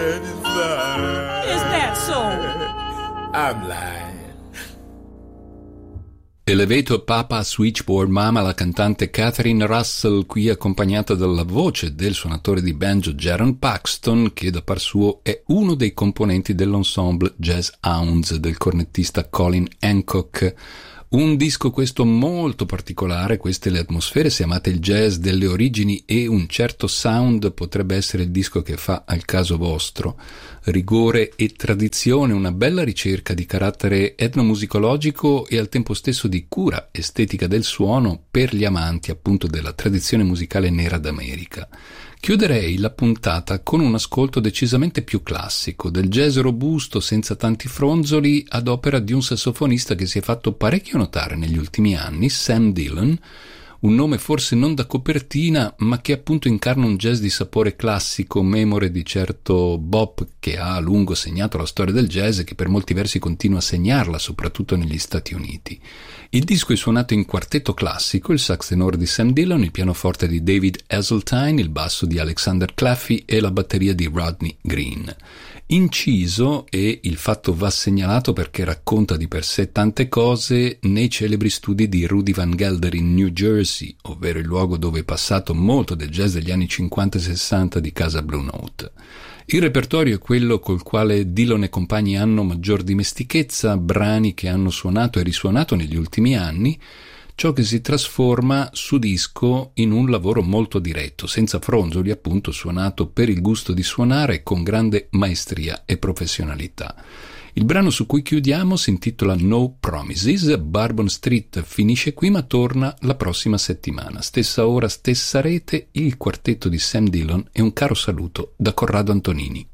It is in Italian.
Is that so? I'm lying. Elevator Papa Switchboard Mama, la cantante Catherine Russell, qui accompagnata dalla voce del suonatore di banjo Jaron Paxton, che da par suo è uno dei componenti dell'ensemble Jazz Hounds del cornettista Colin Hancock. Un disco questo molto particolare, queste le atmosfere, se amate il jazz delle origini e un certo sound, potrebbe essere il disco che fa al caso vostro. Rigore e tradizione, una bella ricerca di carattere etnomusicologico e al tempo stesso di cura estetica del suono per gli amanti appunto della tradizione musicale nera d'America. Chiuderei la puntata con un ascolto decisamente più classico, del jazz robusto senza tanti fronzoli ad opera di un sassofonista che si è fatto parecchio notare negli ultimi anni, Sam Dillon, un nome forse non da copertina, ma che appunto incarna un jazz di sapore classico, memore di certo bop che ha a lungo segnato la storia del jazz e che per molti versi continua a segnarla, soprattutto negli Stati Uniti. Il disco è suonato in quartetto classico, il sax tenore di Sam Dillon, il pianoforte di David Hasseltine, il basso di Alexander Claffey e la batteria di Rodney Green. Inciso, e il fatto va segnalato perché racconta di per sé tante cose, nei celebri studi di Rudy Van Gelder in New Jersey, ovvero il luogo dove è passato molto del jazz degli anni 50 e 60 di casa Blue Note. Il repertorio è quello col quale Dillon e compagni hanno maggior dimestichezza, brani che hanno suonato e risuonato negli ultimi anni, ciò che si trasforma su disco in un lavoro molto diretto, senza fronzoli, appunto, suonato per il gusto di suonare con grande maestria e professionalità. Il brano su cui chiudiamo si intitola No Promises. Bourbon Street finisce qui ma torna la prossima settimana. Stessa ora, stessa rete, il quartetto di Sam Dillon e un caro saluto da Corrado Antonini.